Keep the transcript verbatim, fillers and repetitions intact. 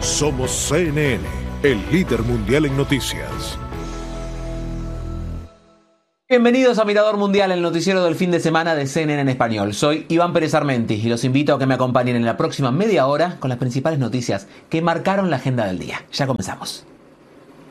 Somos C N N, el líder mundial en noticias. Bienvenidos a Mirador Mundial, el noticiero del fin de semana de C N N en español. Soy Iván Pérez Armenti y los invito a que me acompañen en la próxima media hora con las principales noticias que marcaron la agenda del día. Ya comenzamos.